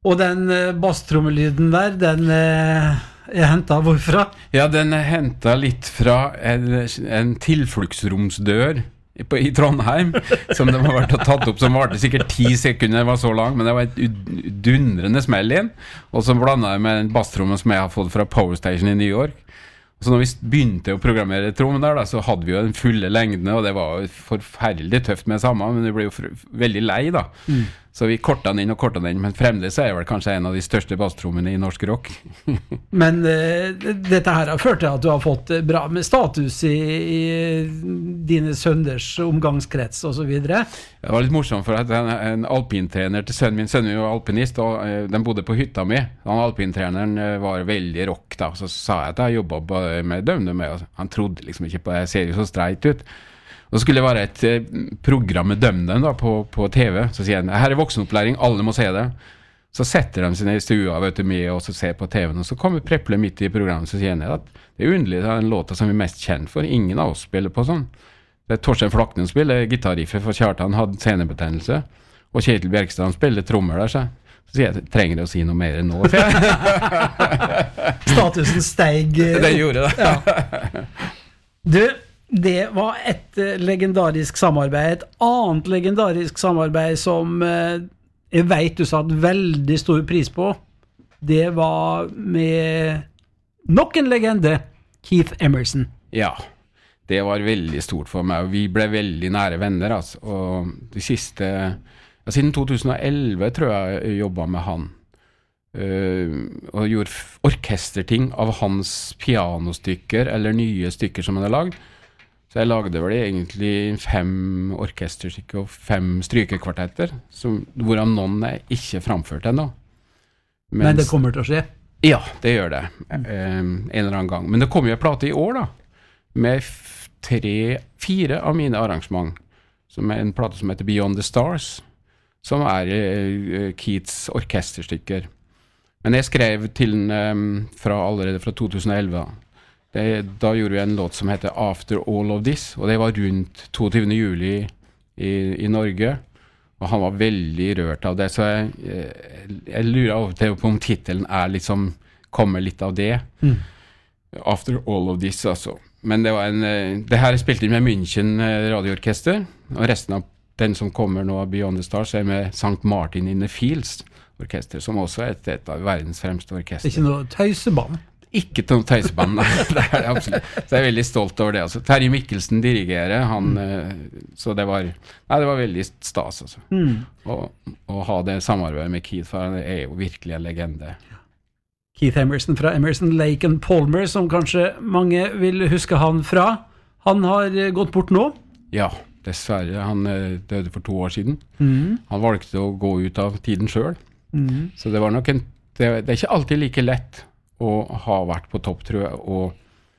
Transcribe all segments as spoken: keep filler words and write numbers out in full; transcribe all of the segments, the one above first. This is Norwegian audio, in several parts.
Og den uh, bastrommelyden der, den uh, er hentet hvorfra? Ja, den er hentet litt fra en, en tilfluktsromsdør på, i Trondheim, som de har vært og tatt opp, som varte sikkert ti sekunder, var så lang, men det var et dundrende smell inn, og så blandet jeg med en basstromme som jeg har fått fra Power Station i New York. Så når vi begynte å programmere trommen der, da, så hadde vi jo den fulle lengden, og det var jo forferdelig tøft med samme, men det ble jo veldig lei da. Mm. Så vi kortet den inn og kortet den inn, men fremdeles er jeg vel kanskje en av de største basstrommene i norsk rock. Men uh, dette her har ført til at du har fått bra med status i, i dine sønners omgangskrets og så videre. Det var litt morsomt for at en, en alpintrener til sønnen min, sønnen min var alpinist, og uh, den bodde på hytta mi. Han alpintreneren uh, var veldig rock da, så sa jeg at jeg jobbet med dømne med, og han trodde liksom ikke på det, jeg ser jo så streit ut. Og så skulle det være et eh, program med dømmen da, på, på T V. Så sier han, her er voksenopplæring, alle må se det. Så setter de seg i stua, vet du, med og så ser på T V-en. Og så kommer Preple midt i programmet, så sier han at det er underlig, det er en låta som vi er mest kjent for. Ingen av oss spiller på sånn. Det er Torstein Flaknen spiller, gitarriffet for Kjartan hadde senebetennelse. Og Kjetil Bjerkstrand spiller trommer der, så. Så sier jeg, trenger det å si noe mer enn nå? Statusen steg. Det gjorde det. Ja. Du, det var et legendarisk samarbeid. Et annet legendarisk samarbeid som jeg vet du satt veldig stor pris på. Det var med nok en legende, Keith Emerson. Ja, det var veldig stort for meg, og vi ble veldig nære venner, altså. Og de siste, ja, siden to tusen og elleve tror jeg jeg jobbet med han. Uh, og gjorde orkesterting av hans pianostykker, eller nye stykker som han har lagd. Så jeg lagde vel egentlig fem orkesterstykker og fem strykekvartetter, som, hvorav noen er ikke framført ennå. Mens, Men det kommer til å skje? Ja, det gjør det. Mm. Um, en eller annen gang. Men det kommer jo en plate i år da, med tre, fire av mine arrangement, som er en plate som heter Beyond the Stars, som er uh, Keiths orkesterstykker. Men jeg skrev til den um, fra, allerede fra to tusen og elleve. Det, da gjorde vi en låt som heter After All of This, og det var rundt toogtyvende juli i, i Norge, og han var veldig rørt av det, så jeg, jeg, jeg lurer av og til på om titelen er liksom, kommer litt av det. Mm. After All of This, altså. Men det var en, det her er spilt inn med München radioorkester, og resten av den som kommer nå av Beyond the Stars er med Sankt Martin in the Fields orkester, som også er et, et av verdens fremste orkester. Ikke noe tøyseband? Ikke noe tøyseband, nei, det er det absolutt. Så jeg er veldig stolt over det, altså. Terje Mikkelsen dirigerer, han, mm. så det var, nei, det var veldig stas, altså. Mm. Og, og ha det samarbeidet med Keith, for han er jo virkelig en legende. Keith Emerson fra Emerson, Lake and Palmer, som kanskje mange vil huske han fra. Han har gått bort nå? Ja, dessverre. Han døde for to år siden. Mm. Han valgte å gå ut av tiden selv. Mm. Så det var nok en, det, det er ikke alltid like lett å ha vært på topp, tror jeg, og,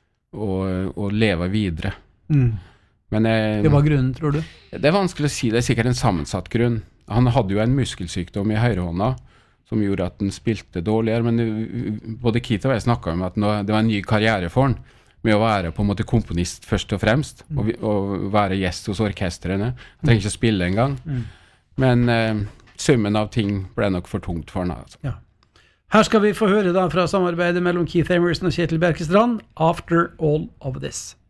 og, og leve videre. Mm. Men jeg, det var grunnen, tror du? Det er vanskelig å si, det er sikkert en sammensatt grunn. Han hadde jo en muskelsykdom i høyrehånda, som gjorde at den spilte dårligere, men både Keith og jeg snakket om at nå, det var en ny karriere for han, med å være på en måte komponist først og fremst, mm. og, og være gjest hos orkestrene. Han trenger ikke å spille en gang. Mm. Men eh, summen av ting ble nok for tungt for han. Altså. Ja. Her skal vi få høre da fra samarbeidet mellom Keith Emerson og Kjetil Bjerkestrand, After All of This.